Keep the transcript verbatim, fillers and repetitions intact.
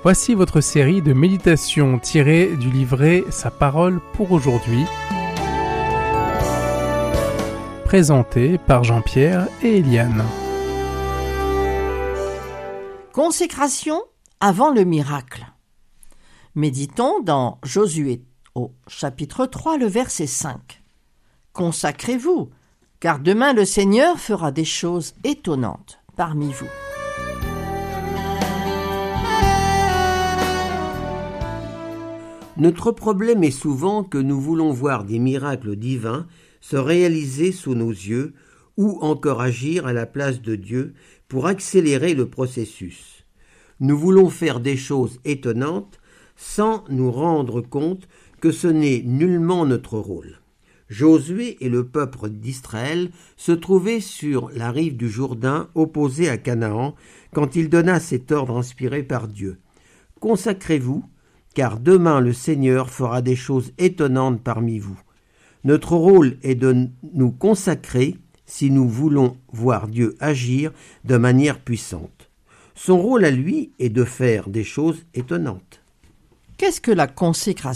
Voici votre série de méditations tirées du livret Sa parole pour aujourd'hui, présentée par Jean-Pierre et Eliane. Consécration avant le miracle. Méditons dans Josué au chapitre trois, le verset cinq. Consacrez-vous, car demain le Seigneur fera des choses étonnantes parmi vous. Notre problème est souvent que nous voulons voir des miracles divins se réaliser sous nos yeux ou encore agir à la place de Dieu pour accélérer le processus. Nous voulons faire des choses étonnantes sans nous rendre compte que ce n'est nullement notre rôle. Josué et le peuple d'Israël se trouvaient sur la rive du Jourdain opposée à Canaan quand il donna cet ordre inspiré par Dieu. « Consacrez-vous, car demain le Seigneur fera des choses étonnantes parmi vous. » Notre rôle est de nous consacrer si nous voulons voir Dieu agir de manière puissante. Son rôle à lui est de faire des choses étonnantes. Qu'est-ce que la consécration ?